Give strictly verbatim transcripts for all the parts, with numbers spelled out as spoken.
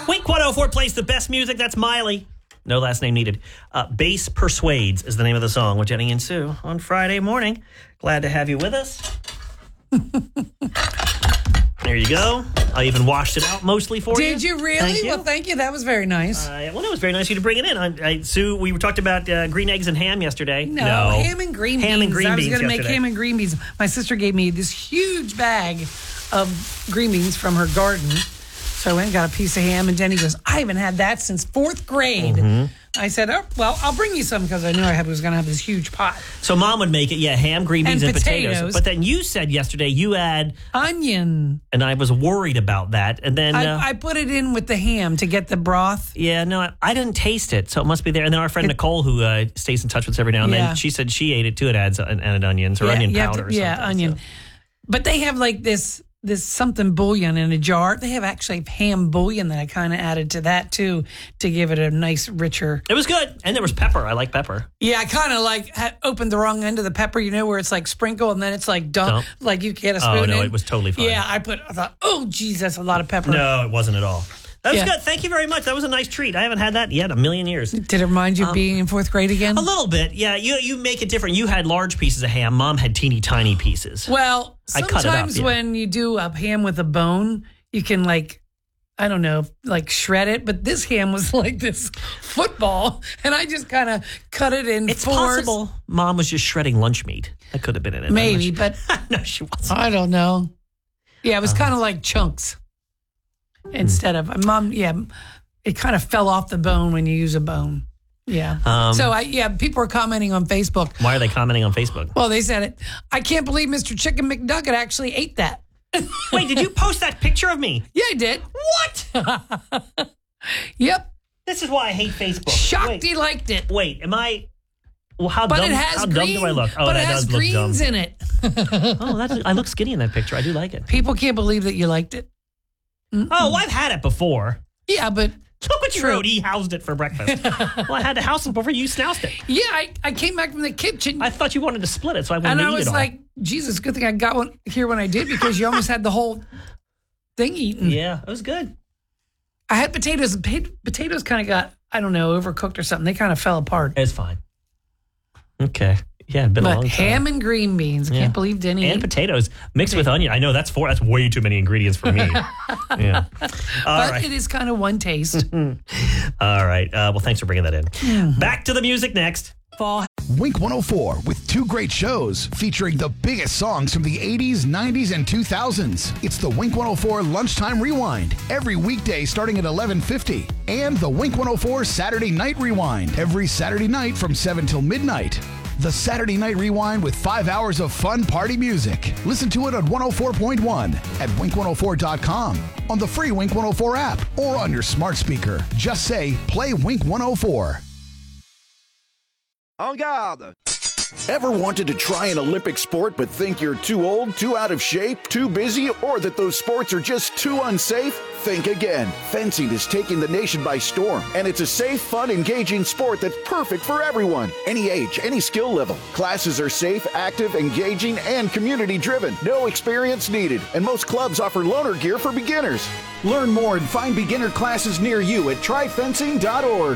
Wink one oh four plays the best music. That's Miley. No last name needed. Uh, Bass Persuades is the name of the song with Jenny and Sue on Friday morning. Glad to have you with us. There you go. I even washed it out mostly for you. Did you really? Thank you. Well, thank you. That was very nice. Uh, well, it was very nice of you to bring it in. I, I, Sue, we were talked about uh, green eggs and ham yesterday. No, no. ham and green beans. Ham and green I was beans going to make ham and green beans. My sister gave me this huge bag of green beans from her garden. So I went and got a piece of ham, and Jenny goes, I haven't had that since fourth grade. Mm-hmm. I said, oh, well, I'll bring you some because I knew I had, was going to have this huge pot. So Mom would make it, yeah, ham, green beans, and, and potatoes. potatoes. But then you said yesterday you add... onion. And I was worried about that. And then... I, uh, I put it in with the ham to get the broth. Yeah, no, I, I didn't taste it, so it must be there. And then our friend it, Nicole, who uh, stays in touch with us every now and yeah. then, she said she ate it too. It adds uh, added onions or yeah, onion powder to, or something. Yeah, onion. So. But they have like this... this something bouillon in a jar. They have actually ham bouillon that I kind of added to that too to give it a nice richer. It was good. And there was pepper. I like pepper. Yeah, I kind of like had opened the wrong end of the pepper, you know, where it's like sprinkle and then it's like dump, dump. Like you get a spoon Oh, no, in. it was totally fine. Yeah, I put, I thought, oh, geez, that's a lot of pepper. No, it wasn't at all. That was yeah. good. Thank you very much. That was a nice treat. I haven't had that yet in a million years. Did it remind you of um, being in fourth grade again? A little bit, yeah. You you make it different. You had large pieces of ham. Mom had teeny tiny pieces. Well, sometimes I cut it up, yeah. when you do a ham with a bone, you can like, I don't know, like shred it. But this ham was like this football, and I just kind of cut it in It's fours. possible Mom was just shredding lunch meat. That could have been in it. Maybe, but no, she wasn't. I don't know. Yeah, it was uh, kind of like chunks. Instead of mom, yeah, it kind of fell off the bone when you use a bone. Yeah. Um, so I, yeah, people are commenting on Facebook. Why are they commenting on Facebook? Well, they said it. I can't believe Mister Chicken McNugget actually ate that. Wait, did you post that picture of me? Yeah, I did. What? Yep. This is why I hate Facebook. Shocked Wait, he liked it. Wait, am I? Well, how but dumb? It has how green, dumb do I look? Oh, but that it has does look dumb. greens in it. Oh, that's, I look skinny in that picture. I do like it. People can't believe that you liked it. Mm-mm. Oh, I've had it before. Yeah, but... Look what you wrote. He housed it for breakfast. Well, I had to house it before you snoused it. Yeah, I, I came back from the kitchen. I thought you wanted to split it, so I wouldn't eat it all. And I was like, Jesus, good thing I got one here when I did because you almost had the whole thing eaten. Yeah, it was good. I had potatoes. Potatoes kind of got, I don't know, overcooked or something. They kind of fell apart. It's fine. Okay. Yeah, it's been but a long time. Ham and green beans. I yeah. can't believe Denny. And potatoes mixed with onion. I know that's four. That's way too many ingredients for me. Yeah. All but right. it is kind of one taste. All right. Uh, well, thanks for bringing that in. Mm-hmm. Back to the music next. Fall. Wink one oh four with two great shows featuring the biggest songs from the eighties, nineties, and two thousands. It's the Wink one oh four Lunchtime Rewind every weekday starting at eleven fifty. And the Wink one oh four Saturday Night Rewind every Saturday night from seven till midnight. The Saturday Night Rewind with five hours of fun party music. Listen to it on one oh four point one, at wink one oh four dot com, on the free Wink one oh four app, or on your smart speaker. Just say, play Wink one oh four. En garde! Ever wanted to try an Olympic sport but think you're too old, too out of shape, too busy, or that those sports are just too unsafe? Think again. Fencing is taking the nation by storm, and it's a safe, fun, engaging sport that's perfect for everyone. Any age, any skill level. Classes are safe, active, engaging, and community-driven. No experience needed, and most clubs offer loaner gear for beginners. Learn more and find beginner classes near you at try fencing dot org.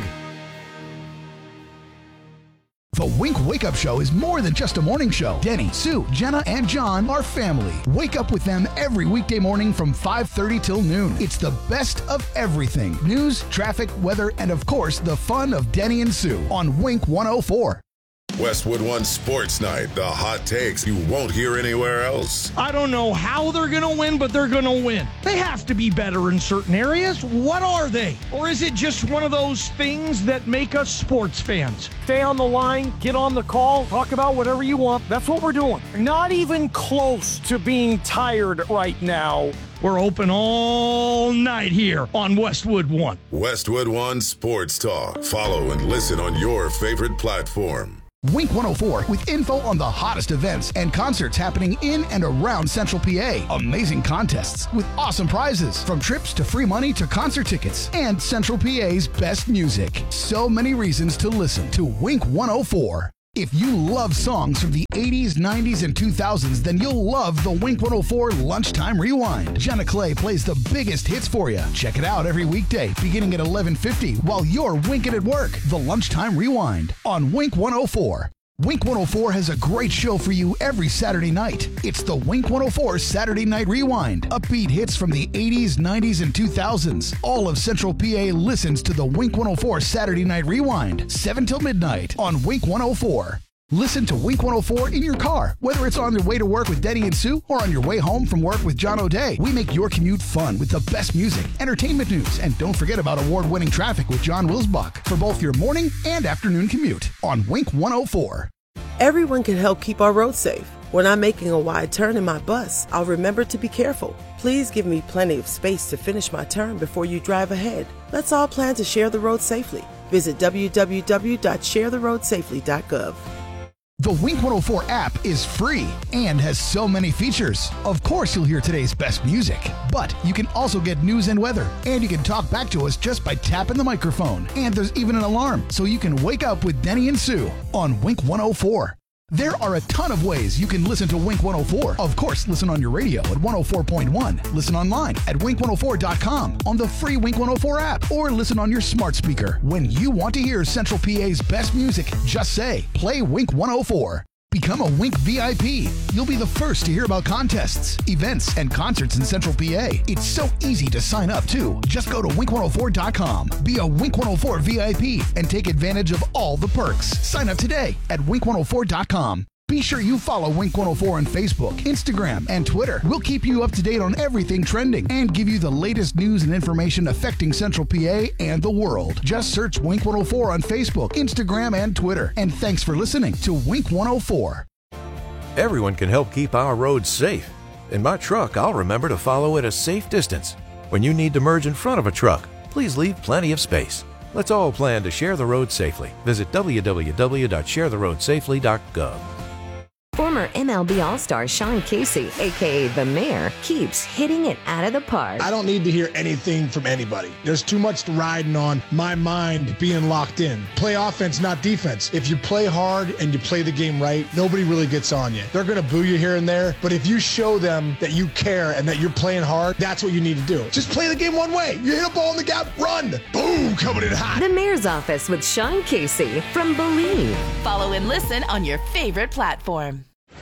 The Wink Wake Up Show is more than just a morning show. Denny, Sue, Jenna, and John are family. Wake up with them every weekday morning from five thirty till noon. It's the best of everything. News, traffic, weather, and of course, the fun of Denny and Sue on Wink one oh four. Westwood One Sports Night, the hot takes you won't hear anywhere else. I don't know how they're going to win, but they're going to win. They have to be better in certain areas. What are they? Or is it just one of those things that make us sports fans? Stay on the line, get on the call, talk about whatever you want. That's what we're doing. Not even close to being tired right now. We're open all night here on Westwood One. Westwood One Sports Talk. Follow and listen on your favorite platform. Wink one oh four with info on the hottest events and concerts happening in and around Central P A. Amazing contests with awesome prizes, from trips to free money to concert tickets, and Central P A's best music. So many reasons to listen to Wink one oh four. If you love songs from the eighties, nineties, and two thousands, then you'll love the Wink one oh four Lunchtime Rewind. Jenna Clay plays the biggest hits for you. Check it out every weekday, beginning at eleven fifty, while you're winking at work. The Lunchtime Rewind on Wink one oh four. Wink one oh four has a great show for you every Saturday night. It's the Wink one oh four Saturday Night Rewind. Upbeat hits from the eighties, nineties, and two thousands. All of Central P A listens to the Wink one oh four Saturday Night Rewind, seven till midnight on Wink one oh four. Listen to Wink one oh four in your car, whether it's on your way to work with Denny and Sue or on your way home from work with John O'Day. We make your commute fun with the best music, entertainment news, and don't forget about award-winning traffic with John Wilsbach for both your morning and afternoon commute on Wink one oh four. Everyone can help keep our roads safe. When I'm making a wide turn in my bus, I'll remember to be careful. Please give me plenty of space to finish my turn before you drive ahead. Let's all plan to share the road safely. Visit w w w dot share the road safely dot gov. The Wink one oh four app is free and has so many features. Of course, you'll hear today's best music, but you can also get news and weather, and you can talk back to us just by tapping the microphone. And there's even an alarm, so you can wake up with Denny and Sue on Wink one oh four. There are a ton of ways you can listen to Wink one oh four. Of course, listen on your radio at one oh four point one. Listen online at wink one oh four dot com, on the free Wink one oh four app, or listen on your smart speaker. When you want to hear Central P A's best music, just say, play Wink one oh four. Become a Wink V I P. You'll be the first to hear about contests, events, and concerts in Central P A. It's so easy to sign up, too. Just go to wink one oh four dot com. Be a Wink one oh four V I P and take advantage of all the perks. Sign up today at wink one oh four dot com. Be sure you follow Wink one oh four on Facebook, Instagram, and Twitter. We'll keep you up to date on everything trending and give you the latest news and information affecting Central P A and the world. Just search Wink one oh four on Facebook, Instagram, and Twitter. And thanks for listening to Wink one oh four. Everyone can help keep our roads safe. In my truck, I'll remember to follow at a safe distance. When you need to merge in front of a truck, please leave plenty of space. Let's all plan to share the road safely. Visit w w w dot share the road safely dot gov. Former M L B All-Star Sean Casey, a k a. The Mayor, keeps hitting it out of the park. I don't need to hear anything from anybody. There's too much riding on my mind being locked in. Play offense, not defense. If you play hard and you play the game right, nobody really gets on you. They're going to boo you here and there, but if you show them that you care and that you're playing hard, that's what you need to do. Just play the game one way. You hit a ball in the gap, run. Boom, coming in hot. The Mayor's Office with Sean Casey from Believe. Follow and listen on your favorite platform.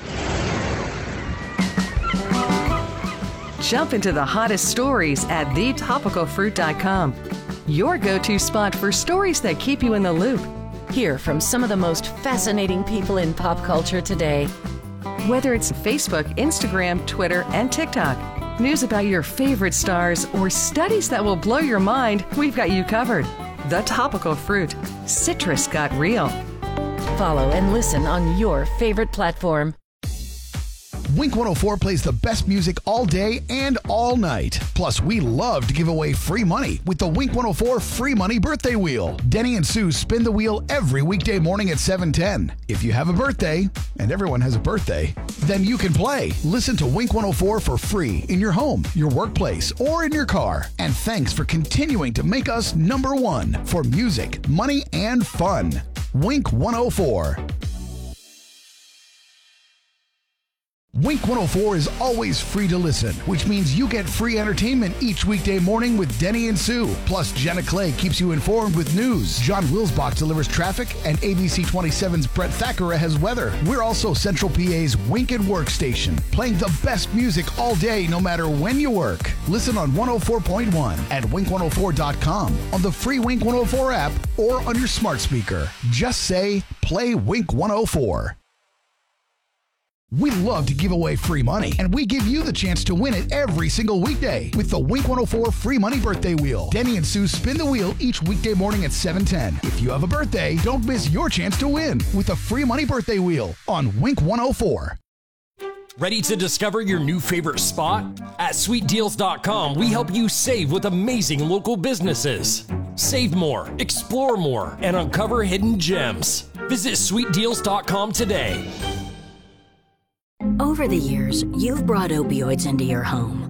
Jump into the hottest stories at the topical fruit dot com. Your go-to spot for stories that keep you in the loop. Hear from some of the most fascinating people in pop culture today. Whether it's Facebook, Instagram, Twitter, and TikTok, news about your favorite stars, or studies that will blow your mind, we've got you covered. The Topical Fruit. Citrus got real. Follow and listen on your favorite platform. Wink one oh four plays the best music all day and all night. Plus, we love to give away free money with the Wink one oh four Free Money Birthday Wheel. Denny and Sue spin the wheel every weekday morning at seven ten. If you have a birthday, and everyone has a birthday, then you can play. Listen to Wink one oh four for free in your home, your workplace, or in your car. And thanks for continuing to make us number one for music, money, and fun. Wink one oh four. Wink one oh four is always free to listen, which means you get free entertainment each weekday morning with Denny and Sue. Plus, Jenna Clay keeps you informed with news. John Wilsbach delivers traffic, and A B C twenty-seven's Brett Thackeray has weather. We're also Central P A's Wink and Work station, playing the best music all day, no matter when you work. Listen on one oh four point one at wink one oh four dot com, on the free Wink one oh four app, or on your smart speaker. Just say, play Wink one oh four. We love to give away free money, and we give you the chance to win it every single weekday with the Wink one oh four Free Money Birthday Wheel. Denny and Sue spin the wheel each weekday morning at seven ten. If you have a birthday, don't miss your chance to win with the Free Money Birthday Wheel on Wink one oh four. Ready to discover your new favorite spot? At sweet deals dot com, we help you save with amazing local businesses. Save more, explore more, and uncover hidden gems. Visit sweet deals dot com today. Over the years, you've brought opioids into your home.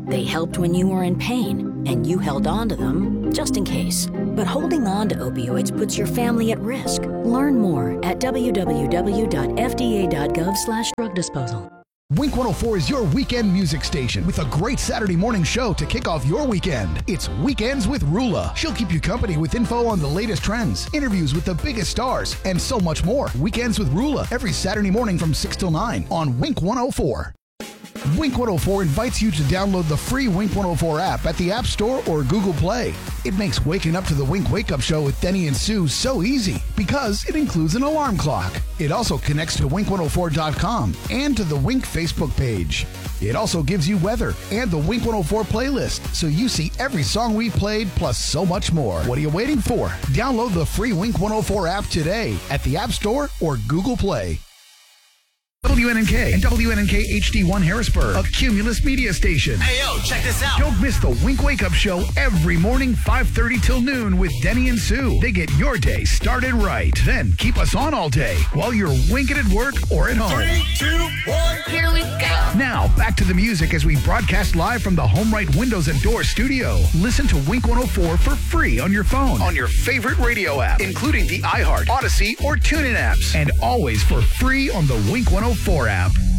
They helped when you were in pain, and you held on to them just in case. But holding on to opioids puts your family at risk. Learn more at w w w dot f d a dot gov slash drug disposal. Wink one oh four is your weekend music station with a great Saturday morning show to kick off your weekend. It's Weekends with Rula. She'll keep you company with info on the latest trends, interviews with the biggest stars, and so much more. Weekends with Rula every Saturday morning from six till nine on Wink one oh four. Wink one oh four invites you to download the free Wink one oh four app at the App Store or Google Play. It makes waking up to the Wink Wake Up Show with Denny and Sue so easy because it includes an alarm clock. It also connects to wink one oh four dot com and to the Wink Facebook page. It also gives you weather and the Wink one oh four playlist, so you see every song we've played plus so much more. What are you waiting for? Download the free Wink one oh four app today at the App Store or Google Play. W N N K and W N N K H D one Harrisburg, a Cumulus media station. Hey, yo, check this out. Don't miss the Wink Wake Up Show every morning, five thirty till noon with Denny and Sue. They get your day started right. Then keep us on all day while you're winking at work or at home. Three, two, one, here we go. Now, back to the music as we broadcast live from the Home Right Windows and Doors studio. Listen to Wink one oh four for free on your phone, on your favorite radio app, including the iHeart, Odyssey, or TuneIn apps, and always for free on the Wink one oh four app.